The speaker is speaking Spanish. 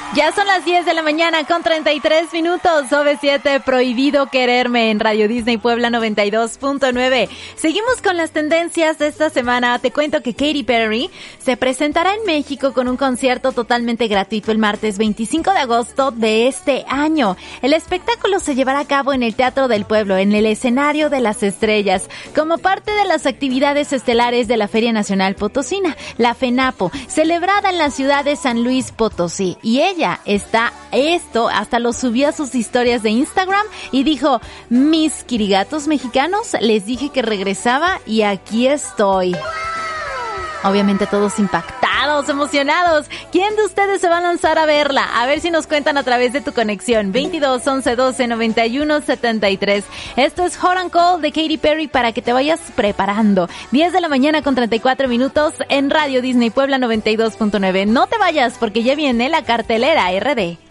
Ya son las 10 de la mañana con 33 minutos. OV7, Prohibido Quererme en Radio Disney Puebla 92.9. Seguimos con las tendencias de esta semana. Te cuento que Katy Perry se presentará en México con un concierto totalmente gratuito el martes 25 de agosto de este año. El espectáculo se llevará a cabo en el Teatro del Pueblo, en el escenario de las estrellas, como parte de las actividades estelares de la Feria Nacional Potosina, la FENAPO, celebrada en la ciudad de San Luis Potosí. Y ella hasta lo subió a sus historias de Instagram y dijo: mis quirigatos mexicanos, les dije que regresaba y aquí estoy. Obviamente todos impactados, emocionados. ¿Quién de ustedes se va a lanzar a verla? A ver si nos cuentan a través de tu conexión. 22 11 12 91 73. Esto es Hot and Cold de Katy Perry para que te vayas preparando. 10 de la mañana con 34 minutos en Radio Disney Puebla 92.9. No te vayas porque ya viene la cartelera RD.